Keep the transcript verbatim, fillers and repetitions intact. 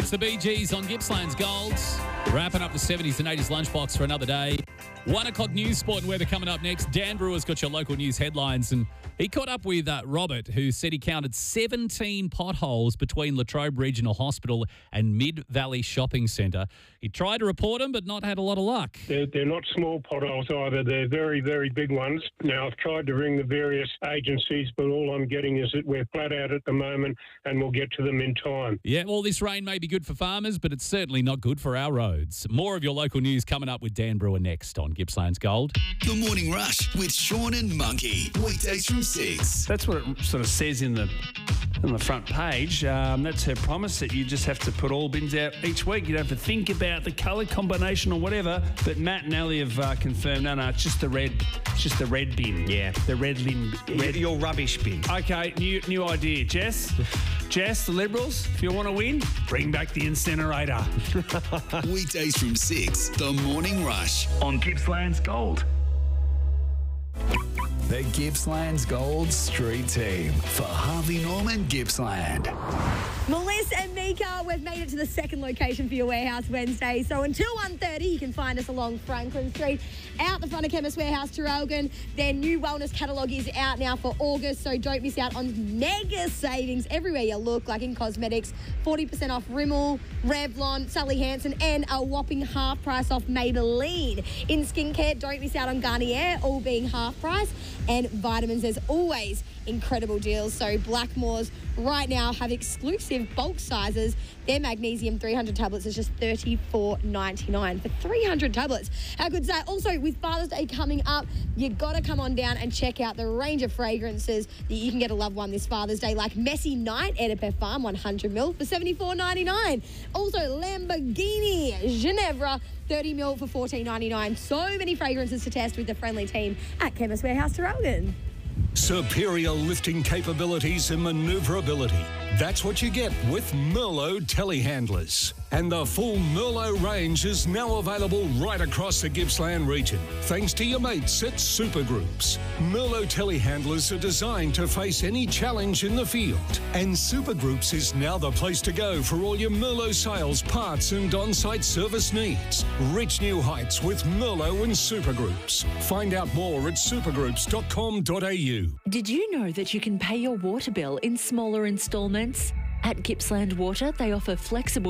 It's the Bee Gees on Gippsland's Golds. Wrapping up the seventies and eighties lunchbox for another day. One o'clock news, sport and weather coming up next. Dan Brewer's got your local news headlines, and he caught up with uh, Robert, who said he counted seventeen potholes between Latrobe Regional Hospital and Mid Valley Shopping Centre. He tried to report them, but not had a lot of luck. They're, they're not small potholes either. They're very, very big ones. Now, I've tried to ring the various agencies, but all I'm getting is that we're flat out at the moment and we'll get to them in time. Yeah, well, this rain may be good for farmers, but it's certainly not good for our roads. More of your local news coming up with Dan Brewer next on Gippsland's Gold. The Morning Rush with Sean and Monkey. Weekdays from six. That's what it sort of says in the on the front page. Um, that's her promise, that you just have to put all bins out each week. You don't have to think about the colour combination or whatever. But Matt and Ali have uh, confirmed, no, no, it's just the red, it's just the red bin. Yeah. The red bin. Red. Your rubbish bin. Okay, new new idea. Jess? Jess, the Liberals, if you want to win, bring back the incinerator. Weekdays from six. The Morning Rush on Gippsland's Gold. The Gippsland's Gold Street Team for Harvey Norman Gippsland. Melissa and Mika, we've made it to the second location for your Warehouse Wednesday. So until one thirty, you can find us along Franklin Street, out the front of Chemist Warehouse, Traralgon. Their new wellness catalogue is out now for August, so don't miss out on mega savings everywhere you look, like in cosmetics, forty percent off Rimmel, Revlon, Sally Hansen, and a whopping half price off Maybelline. In skincare, don't miss out on Garnier, all being half price. And vitamins, there's always incredible deals. So Blackmores right now have exclusive bulk sizes. Their magnesium three hundred tablets is just thirty-four ninety-nine for three hundred tablets. How good's that? Also, with Father's Day coming up, you got to come on down and check out the range of fragrances that you can get a loved one this Father's Day, like Messy Night, Edipet Farm one hundred mil for seventy-four ninety-nine. Also, Lamborghini Ginevra thirty mil for fourteen ninety-nine. So many fragrances to test with the friendly team at Chemist Warehouse, Traralgon. Superior lifting capabilities and manoeuvrability. That's what you get with Merlot telehandlers. And the full Merlot range is now available right across the Gippsland region, thanks to your mates at Super Groups. Merlot telehandlers are designed to face any challenge in the field. And Super Groups is now the place to go for all your Merlot sales, parts and on-site service needs. Reach new heights with Merlot and Super Groups. Find out more at supergroups dot com dot a u. Did you know that you can pay your water bill in smaller instalments? At Gippsland Water, they offer flexible